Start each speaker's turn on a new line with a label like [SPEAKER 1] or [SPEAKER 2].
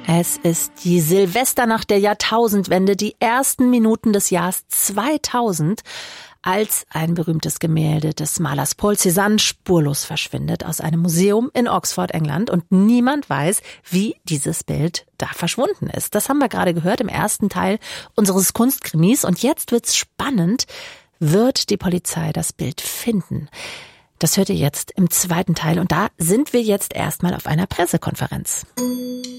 [SPEAKER 1] Es ist die Silvesternacht der Jahrtausendwende, die ersten Minuten des Jahres 2000, als ein berühmtes Gemälde des Malers Paul Cézanne spurlos verschwindet aus einem Museum in Oxford, England. Und niemand weiß, wie dieses Bild da verschwunden ist. Das haben wir gerade gehört im ersten Teil unseres Kunstkrimis. Und jetzt wird's spannend. Wird die Polizei das Bild finden? Das hört ihr jetzt im zweiten Teil. Und da sind wir jetzt erstmal auf einer Pressekonferenz.